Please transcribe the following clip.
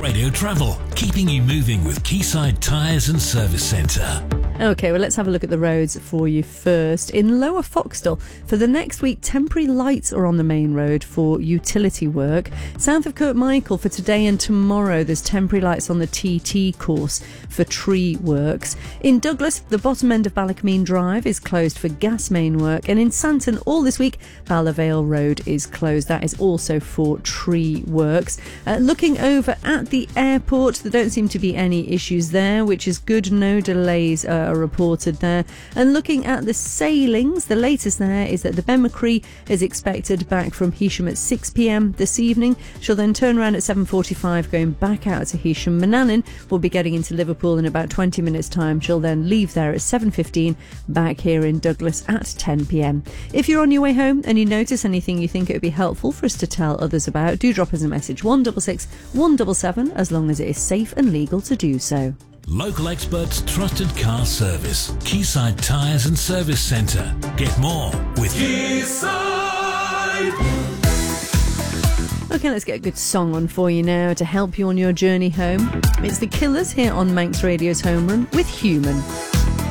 Radio Travel, keeping you moving with Quayside Tyres and Service Centre. OK, well, let's have a look at the roads for you first. In Lower Foxtell, for the next week, temporary lights are on the main road for utility work. South of Kirkmichael, for today and tomorrow, there's temporary lights on the TT course for tree works. In Douglas, the bottom end of Ballacmean Drive is closed for gas main work. And in Santon, all this week, Ballavale Road is closed. That is also for tree works. Looking over at the airport, there don't seem to be any issues there, which is good. No delays are reported there. And looking at the sailings, the latest there is that the Ben McCree is expected back from Heysham at 6 p.m. this evening. She'll then turn around at 7:45, going back out to Heysham. Manannan will be getting into Liverpool in about 20 minutes' time. She'll then leave there at 7:15, back here in Douglas at 10 p.m. If you're on your way home and you notice anything you think it would be helpful for us to tell others about, do drop us a message, 166 177, as long as it is safe and legal to do so. Local experts, trusted car service. Quayside Tyres and Service Centre. Get more with Quayside. OK, let's get a good song on for you now to help you on your journey home. It's The Killers here on Manx Radio's Home Run with Human.